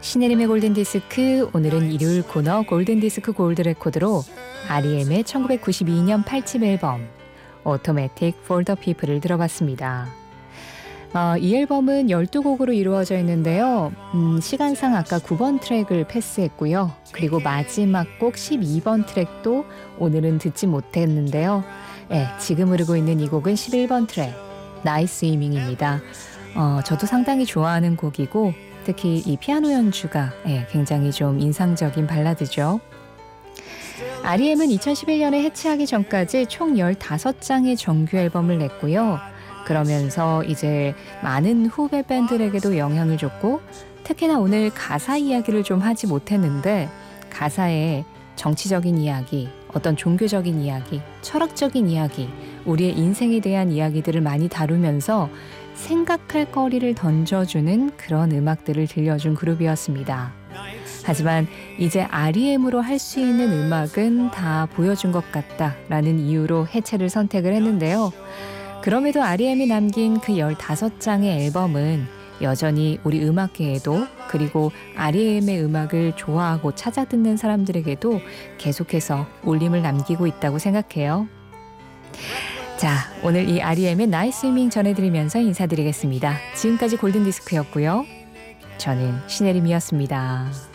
신혜림의 골든디스크, 오늘은 일요일 코너 골든디스크 골드레코드로 REM의 1992년 8집 앨범 Automatic for the People을 들어봤습니다. 이 앨범은 12곡으로 이루어져 있는데요. 시간상 아까 9번 트랙을 패스했고요. 그리고 마지막 곡 12번 트랙도 오늘은 듣지 못했는데요. 지금 흐르고 있는 이 곡은 11번 트랙 나이스 스위밍입니다. 저도 상당히 좋아하는 곡이고 특히 이 피아노 연주가 굉장히 좀 인상적인 발라드죠. REM은 2011년에 해체하기 전까지 총 15장의 정규 앨범을 냈고요. 그러면서 이제 많은 후배 밴드에게도 영향을 줬고 특히나 오늘 가사 이야기를 좀 하지 못했는데 가사에 정치적인 이야기, 어떤 종교적인 이야기, 철학적인 이야기, 우리의 인생에 대한 이야기들을 많이 다루면서 생각할 거리를 던져주는 그런 음악들을 들려준 그룹이었습니다. 하지만 이제 REM으로 할 수 있는 음악은 다 보여준 것 같다라는 이유로 해체를 선택을 했는데요. 그럼에도 REM이 남긴 그 15장의 앨범은 여전히 우리 음악계에도 그리고 REM의 음악을 좋아하고 찾아 듣는 사람들에게도 계속해서 울림을 남기고 있다고 생각해요. 자, 오늘 이 REM의 나이스 스위밍 전해드리면서 인사드리겠습니다. 지금까지 골든디스크였고요. 저는 신혜림이었습니다.